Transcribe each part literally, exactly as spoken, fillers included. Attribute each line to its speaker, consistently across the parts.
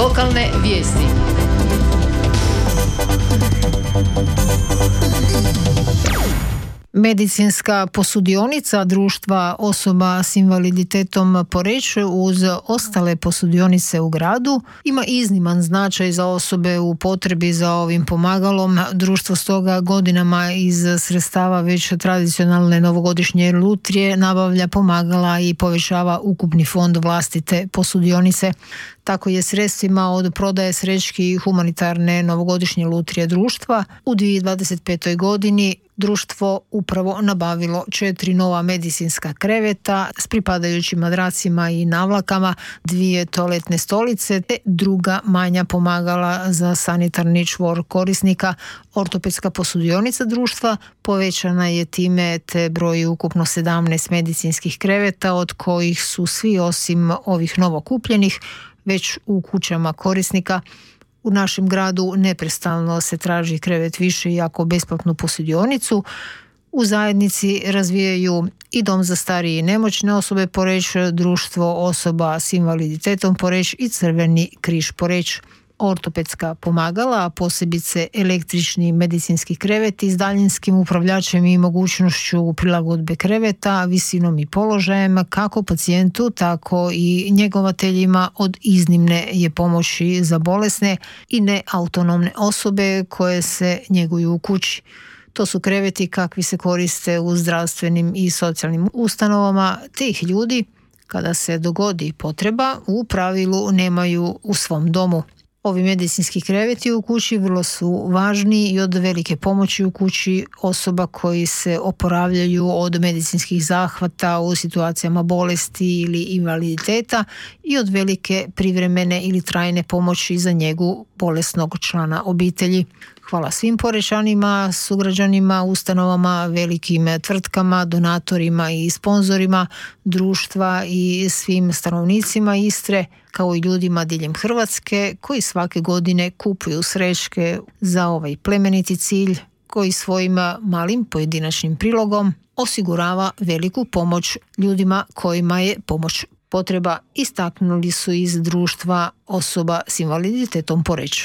Speaker 1: Lokalne vijesti. Medicinska posudionica društva osoba s invaliditetom Poreč uz ostale posudionice u gradu ima izniman značaj za osobe u potrebi za ovim pomagalom. Društvo stoga godinama iz sredstava već tradicionalne novogodišnje lutrije nabavlja pomagala i povećava ukupni fond vlastite posudionice. Tako je sredstvima od prodaje srećki i humanitarne novogodišnje lutrije društva u dvije tisuće dvadeset petoj godini društvo upravo nabavilo četiri nova medicinska kreveta s pripadajućim madracima i navlakama, dvije toaletne stolice te druga manja pomagala za sanitarni čvor korisnika. Ortopedska posudionica društva povećana je time te broji ukupno sedamnaest medicinskih kreveta, od kojih su svi osim ovih novokupljenih već u kućama korisnika. U našem gradu neprestano se traži krevet više, iako besplatnu posudionicu. U zajednici razvijaju i dom za starije i nemoćne osobe Poreč, društvo osoba s invaliditetom Poreč i Crveni križ Poreč. Ortopedska pomagala, a posebice električni medicinski kreveti s daljinskim upravljačem i mogućnošću prilagodbe kreveta, visinom i položajem kako pacijentu, tako i njegovateljima od iznimne je pomoći za bolesne i neautonomne osobe koje se njeguju u kući. To su kreveti kakvi se koriste u zdravstvenim i socijalnim ustanovama, te ih ljudi, kada se dogodi potreba, u pravilu nemaju u svom domu. Ovi medicinski kreveti u kući vrlo su važni i od velike pomoći u kući osoba koji se oporavljaju od medicinskih zahvata u situacijama bolesti ili invaliditeta i od velike privremene ili trajne pomoći za njegu bolesnog člana obitelji. Hvala svim Porečanima, sugrađanima, ustanovama, velikim tvrtkama, donatorima i sponzorima društva i svim stanovnicima Istre, kao i ljudima diljem Hrvatske koji svake godine kupuju srećke za ovaj plemeniti cilj koji svojim malim pojedinačnim prilogom osigurava veliku pomoć ljudima kojima je pomoć potreba, istaknuli su iz društva osoba s invaliditetom Poreč.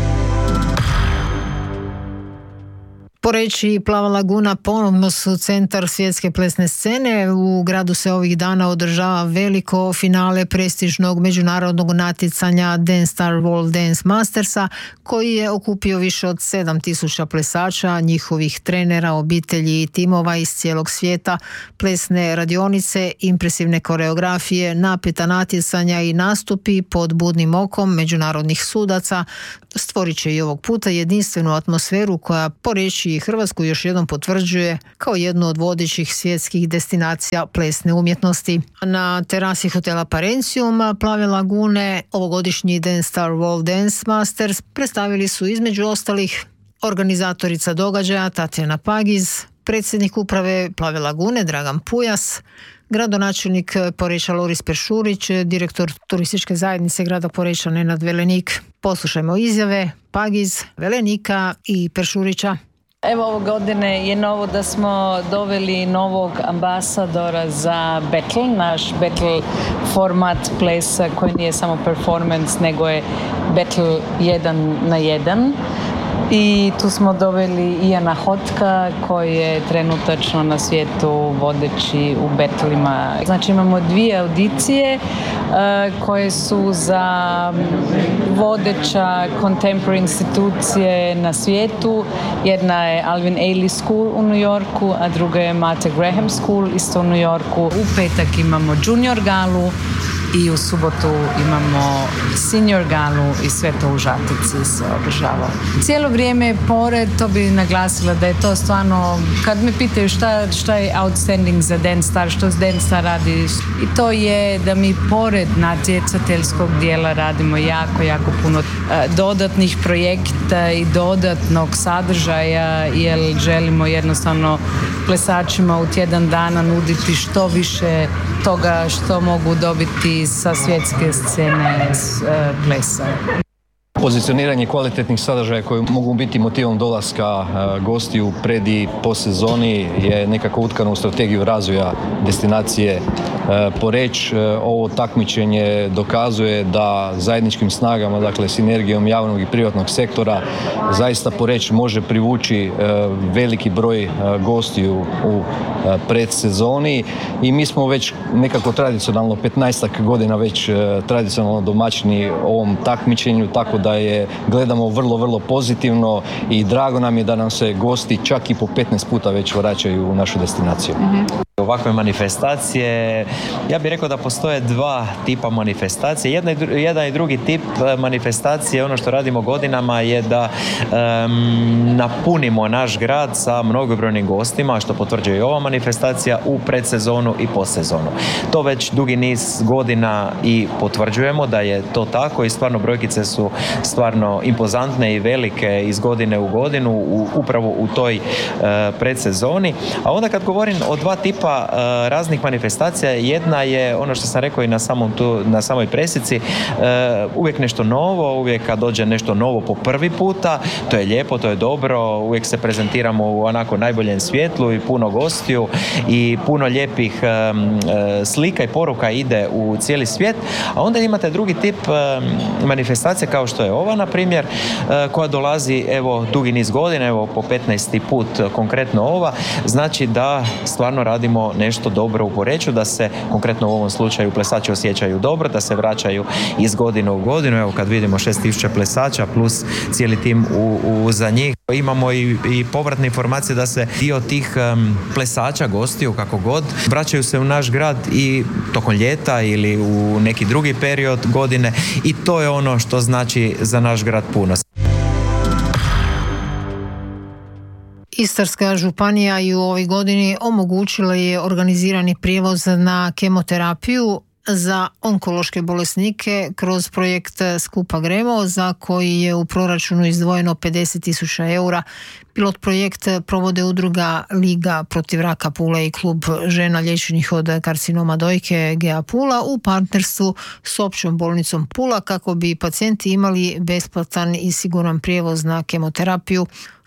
Speaker 1: Poreč i Plava laguna ponovno su centar svjetske plesne scene. U gradu se ovih dana održava veliko finale prestižnog međunarodnog natjecanja Dance Star World Dance Mastersa, koji je okupio više od sedam tisuća plesača, njihovih trenera, obitelji i timova iz cijelog svijeta. Plesne radionice, impresivne koreografije, napeta natjecanja i nastupi pod budnim okom međunarodnih sudaca stvorit će i ovog puta jedinstvenu atmosferu koja Poreč i Hrvatsku još jednom potvrđuje kao jednu od vodećih svjetskih destinacija plesne umjetnosti. Na terasi hotela Parencium Plave lagune ovogodišnji Dance Star World Dance Masters predstavili su između ostalih organizatorica događaja Tatjana Pagiz, predsjednik uprave Plave lagune Dragan Pujas, gradonačelnik Poreča Loris Peršurić, direktor turističke zajednice grada Poreča Nenad Velenik. Poslušajmo izjave Pagiz, Velenika i Peršurića.
Speaker 2: Evo, ove godine je novo da smo doveli novog ambasadora za battle, naš battle format plesa koji nije samo performance, nego je battle jedan na jedan. I tu smo doveli Ijana Hotka koji je trenutačno na svijetu vodeći u betlima. Znači imamo dvije audicije uh, koje su za vodeća contemporary institucije na svijetu. Jedna je Alvin Ailey School u New Yorku, a druga je Mate Graham School isto u New Yorku. U petak imamo junior galu i u subotu imamo senior galu i sve to u Žatici se održava. Cijelo vrijeme pored, to bi naglasila da je to stvarno, kad me pitaju šta, šta je outstanding za Dance Star, što Dance Star radi, i to je da mi pored natjecateljskog dijela radimo jako, jako puno uh, dodatnih projekta i dodatnog sadržaja, jer želimo jednostavno plesačima u tjedan dana nuditi što više toga što mogu dobiti sa svjetske scene uh, plesa.
Speaker 3: Pozicioniranje kvalitetnih sadržaja koji mogu biti motivom dolaska gostiju pred i po sezoni je nekako utkano u strategiju razvoja destinacije Poreč. Ovo takmičenje dokazuje da zajedničkim snagama, dakle sinergijom javnog i privatnog sektora, zaista Poreč može privući veliki broj gostiju u predsezoni i mi smo već nekako tradicionalno petnaestak godina već tradicionalno domaćini ovom takmičenju, tako da je gledamo vrlo, vrlo pozitivno i drago nam je da nam se gosti čak i po petnaest puta već vraćaju u našu destinaciju. Mm-hmm.
Speaker 4: Ovakve manifestacije, ja bih rekao da postoje dva tipa manifestacije. Jedna i, dru, jedan i drugi tip manifestacije, ono što radimo godinama je da um, napunimo naš grad sa mnogobrojnim gostima, što potvrđuje i ova manifestacija u predsezonu i postsezonu. To već dugi niz godina i potvrđujemo da je to tako i stvarno brojkice su stvarno impozantne i velike iz godine u godinu u, upravo u toj uh, predsezoni. A onda kad govorim o dva tipa raznih manifestacija, jedna je ono što sam rekao i na, samom tu, na samoj presici, uvijek nešto novo, uvijek kad dođe nešto novo po prvi puta, to je lijepo, to je dobro, uvijek se prezentiramo u onako najboljem svjetlu i puno gostiju i puno lijepih slika i poruka ide u cijeli svijet, a onda imate drugi tip manifestacije kao što je ova, na primjer, koja dolazi evo dugi niz godina, evo po petnaesti put konkretno ova, znači da stvarno radimo nešto dobro u Poreču, da se konkretno u ovom slučaju plesači osjećaju dobro, da se vraćaju iz godine u godinu. Evo kad vidimo šest tisuća plesača plus cijeli tim u, u, za njih. Imamo i, i povratne informacije da se dio tih um, plesača, gostiju, kako god, vraćaju se u naš grad i tokom ljeta ili u neki drugi period godine i to je ono što znači za naš grad puno.
Speaker 1: Istarska županija i u ovoj godini omogućila je organizirani prijevoz na kemoterapiju za onkološke bolesnike kroz projekt Skupa gremo, za koji je u proračunu izdvojeno pedeset tisuća eura. Pilot projekt provode udruga Liga protiv raka Pule i klub žena liječenih od karcinoma dojke G A Pula u partnerstvu s Općom bolnicom Pula kako bi pacijenti imali besplatan i siguran prijevoz na kemoterapiju.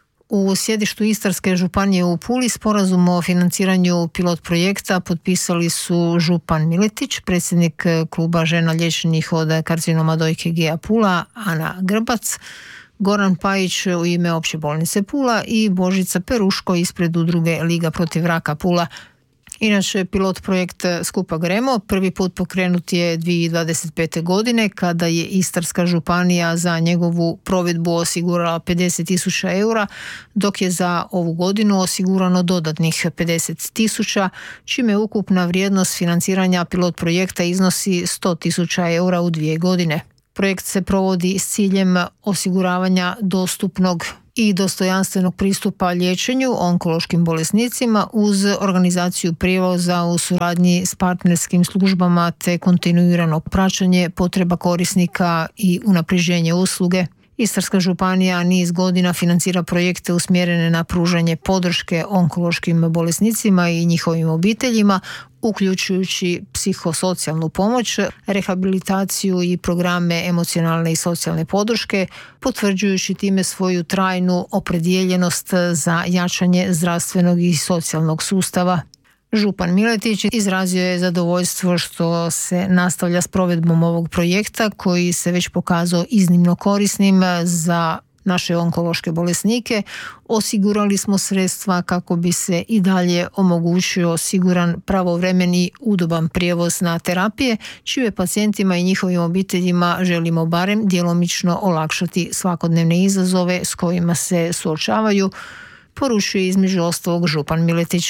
Speaker 1: U sjedištu Istarske županije u Puli sporazum o financiranju pilot projekta potpisali su župan Miletić, predsjednik kluba žena liječenih od karcinoma dojke G A Pula Ana Grbac, Goran Pajić u ime Opće bolnice Pula i Božica Peruško ispred udruge Liga protiv raka Pula. Inače, pilot projekt Skupa gremo prvi put pokrenut je dvije tisuće dvadeset pete. godine kada je Istarska županija za njegovu provedbu osigurala pedeset tisuća eura, dok je za ovu godinu osigurano dodatnih pedeset tisuća, čime ukupna vrijednost financiranja pilot projekta iznosi sto tisuća eura u dvije godine. Projekt se provodi s ciljem osiguravanja dostupnog i dostojanstvenog pristupa liječenju onkološkim bolesnicima uz organizaciju prijevoza u suradnji s partnerskim službama te kontinuirano praćenje potreba korisnika i unapređenje usluge. Istarska županija niz godina financira projekte usmjerene na pružanje podrške onkološkim bolesnicima i njihovim obiteljima, uključujući psihosocijalnu pomoć, rehabilitaciju i programe emocionalne i socijalne podrške, potvrđujući time svoju trajnu opredijeljenost za jačanje zdravstvenog i socijalnog sustava. Župan Miletić izrazio je zadovoljstvo što se nastavlja s provedbom ovog projekta koji se već pokazao iznimno korisnim za naše onkološke bolesnike. Osigurali smo sredstva kako bi se i dalje omogućio siguran, pravovremeni, udoban prijevoz na terapije, čime pacijentima i njihovim obiteljima želimo barem djelomično olakšati svakodnevne izazove s kojima se suočavaju, poručuje između ostalog župan Miletić.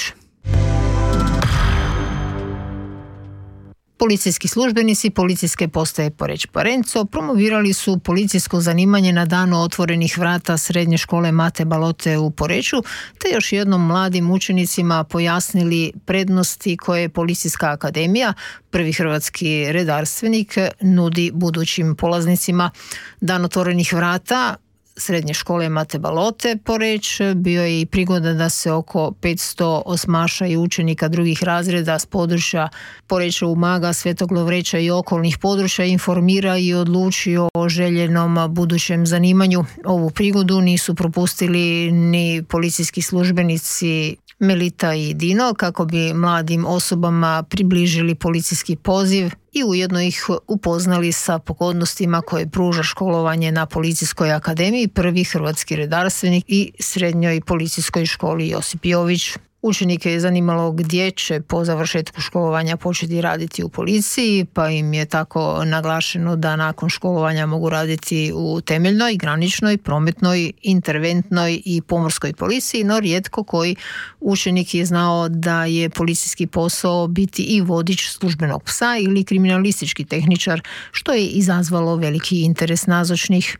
Speaker 1: Policijski službenici Policijske postaje Poreč Parenco promovirali su policijsko zanimanje na danu otvorenih vrata Srednje škole Mate Balote u Poreču, te još jednom mladim učenicima pojasnili prednosti koje Policijska akademija, prvi hrvatski redarstvenik, nudi budućim polaznicima. Dan otvorenih vrata srednje škole Mate Balote Poreč bio je i prigoda da se oko petsto osmaša i učenika drugih razreda s područja Poreča, Umaga, Svetog Lovreća i okolnih područja informira i odluči o željenom budućem zanimanju. Ovu prigodu nisu propustili ni policijski službenici Melita i Dino kako bi mladim osobama približili policijski poziv i ujedno ih upoznali sa pogodnostima koje pruža školovanje na Policijskoj akademiji, prvi hrvatski redarstvenik i srednjoj policijskoj školi Josip Jović. Učenike je zanimalo gdje će po završetku školovanja početi raditi u policiji, pa im je tako naglašeno da nakon školovanja mogu raditi u temeljnoj, graničnoj, prometnoj, interventnoj i pomorskoj policiji, no rijetko koji učenik je znao da je policijski posao biti i vodič službenog psa ili kriminalistički tehničar, što je izazvalo veliki interes nazočnih.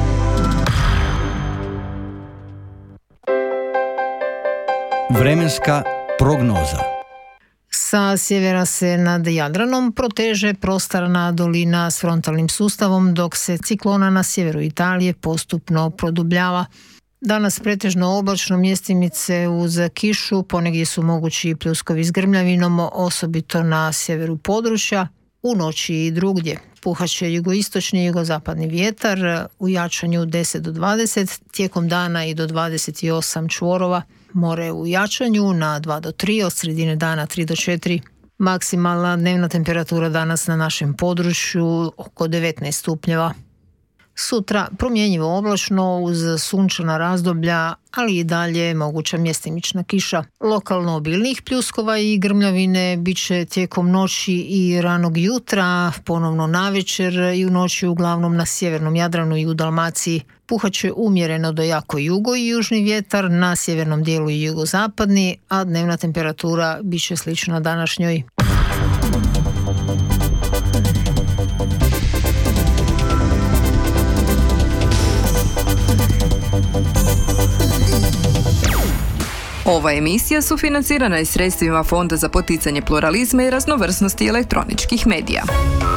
Speaker 5: Vremenska prognoza.
Speaker 1: Sa sjevera se nad Jadranom proteže prostorna dolina s frontalnim sustavom, dok se ciklona na sjeveru Italije postupno produbljava. Danas pretežno oblačno, mjestimice uz kišu, ponegdje su mogući pljuskovi s grmljavinom, osobito na sjeveru područja. U noći i drugdje puhaće jugoistočni i jugozapadni vjetar u jačanju deset do dvadeset, tijekom dana i do dvadeset osam čvorova. More u jačanju na dva do tri, od sredine dana tri do četiri. Maksimalna dnevna temperatura danas na našem području oko devetnaest stupnjeva. Sutra promjenjivo oblačno uz sunčana razdoblja, ali i dalje moguća mjestimična kiša. Lokalno obilnih pljuskova i grmljavine bit će tijekom noći i ranog jutra, ponovno navečer i u noći uglavnom na sjevernom Jadranu i u Dalmaciji. Puhaće umjereno do jako jugo i južni vjetar, na sjevernom dijelu i jugozapadni, a dnevna temperatura bit će slična današnjoj.
Speaker 6: Ova emisija sufinancirana je sredstvima Fonda za poticanje pluralizma i raznovrsnosti elektroničkih medija.